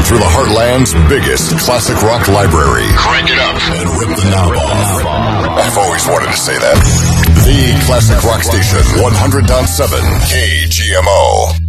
through the Heartland's biggest classic rock library. Crank it up and rip the knob off. I've always wanted to say that. The Classic Rock Station, 100.7 KGMO.